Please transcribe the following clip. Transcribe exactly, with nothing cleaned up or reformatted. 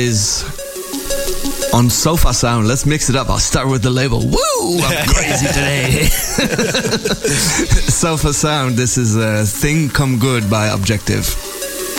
is on Sofa Sound. Let's mix it up. I'll start with the label. Woo! I'm crazy today. Sofa Sound. This is a Thing Come Good by Objective.